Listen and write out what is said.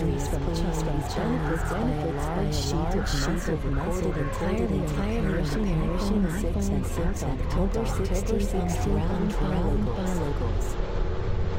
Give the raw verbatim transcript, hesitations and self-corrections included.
increase from Chinese benefits by a large sheet of massive recorded entirely entirely nourishing six and six October sixteen round logos.